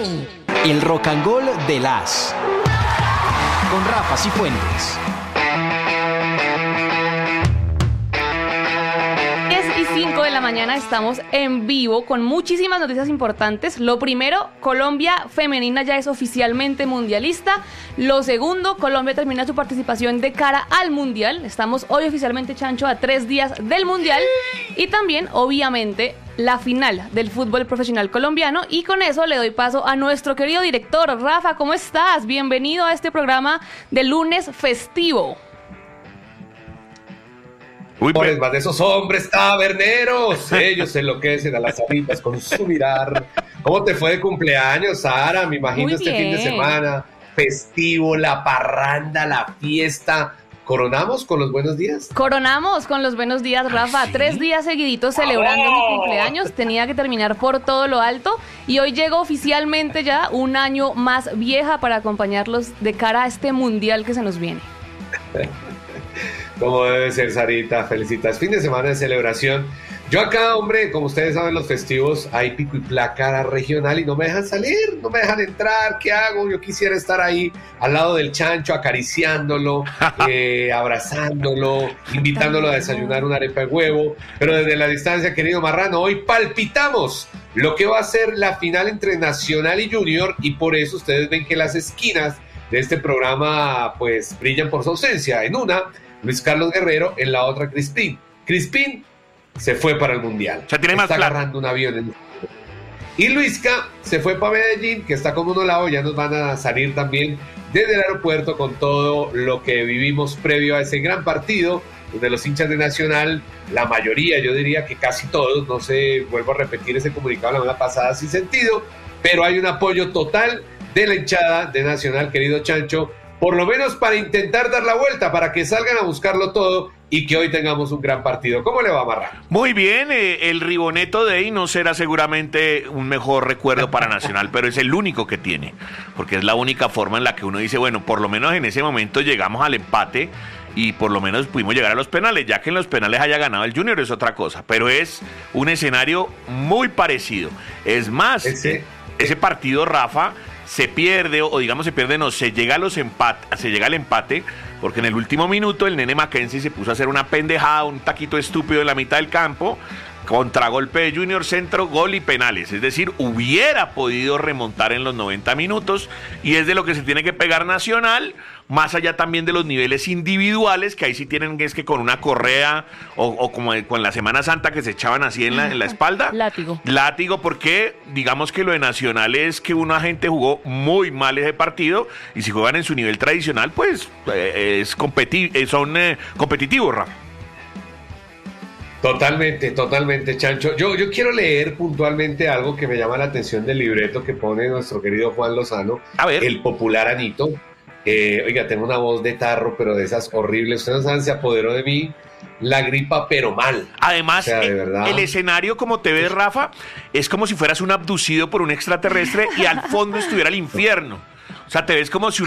El Rock and Roll de las con Rafa Cifuentes. 10:05 de la mañana estamos en vivo con muchísimas noticias importantes. Lo primero, Colombia femenina ya es oficialmente mundialista. Lo segundo, Colombia termina su participación de cara al mundial. Estamos hoy oficialmente, Chancho, a 3 días del mundial. Y también, obviamente, la final del fútbol profesional colombiano. Y con eso le doy paso a nuestro querido director. Rafa, ¿cómo estás? Bienvenido a este programa de lunes festivo. Uy, pues más de esos hombres taberneros, ellos enloquecen a las alitas con su mirar. ¿Cómo te fue de cumpleaños, Sara? Me imagino Muy este bien. fin de semana, festivo, la parranda, la fiesta. ¿Coronamos con los buenos días? Coronamos con los buenos días, Rafa. ¿Sí? 3 días seguiditos celebrando mi cumpleaños. Tenía que terminar por todo lo alto. Y hoy llego oficialmente ya un año más vieja para acompañarlos de cara a este mundial que se nos viene. Como debe ser, Sarita, felicitas. Fin de semana de celebración. Yo acá, hombre, como ustedes saben, los festivos hay pico y placa regional y no me dejan salir, no me dejan entrar. ¿Qué hago? Yo quisiera estar ahí al lado del Chancho, acariciándolo, abrazándolo, invitándolo a desayunar una arepa de huevo. Pero desde la distancia, querido Marrano, hoy palpitamos lo que va a ser la final entre Nacional y Junior, y por eso ustedes ven que las esquinas de este programa pues brillan por su ausencia. En una, Luis Carlos Guerrero, en la otra, Crispín. Crispín se fue para el Mundial. Ya tiene más está plata. agarrando un avión. Y Luisca se fue para Medellín, que está como uno lado. Ya nos van a salir también desde el aeropuerto con todo lo que vivimos previo a ese gran partido, donde los hinchas de Nacional, la mayoría, yo diría que casi todos, no sé, vuelvo a repetir ese comunicado la semana pasada sin sentido, pero hay un apoyo total de la hinchada de Nacional, querido Chancho, por lo menos para intentar dar la vuelta, para que salgan a buscarlo todo y que hoy tengamos un gran partido. ¿Cómo le va, Marra? Muy bien, el Riboneto Day no será seguramente un mejor recuerdo para Nacional, pero es el único que tiene, porque es la única forma en la que uno dice, bueno, por lo menos en ese momento llegamos al empate y por lo menos pudimos llegar a los penales. Ya que en los penales haya ganado el Junior es otra cosa, pero es un escenario muy parecido. Es más, ese partido, Rafa, se pierde, o digamos se pierde, no, se llega al empate, porque en el último minuto el nene Mackenzie se puso a hacer una pendejada, un taquito estúpido en la mitad del campo, contragolpe de Junior, centro, gol y penales. Es decir, hubiera podido remontar en los 90 minutos, y es de lo que se tiene que pegar Nacional, más allá también de los niveles individuales, que ahí sí tienen que, es que con una correa, o como con la Semana Santa que se echaban así en la espalda. Látigo, porque digamos que lo de Nacional es que una gente jugó muy mal ese partido, y si juegan en su nivel tradicional, pues son competitivos, Rafa. Totalmente, Chancho. Yo quiero leer puntualmente algo que me llama la atención del libreto que pone nuestro querido Juan Lozano, a ver. El popular Anito. Oiga, tengo una voz de tarro, pero de esas horribles. Ustedes no saben, se apoderó de mí la gripa, pero mal. Además, o sea, de verdad, el escenario, como te ves, Rafa, es como si fueras un abducido por un extraterrestre y al fondo estuviera el infierno. O sea, te ves como si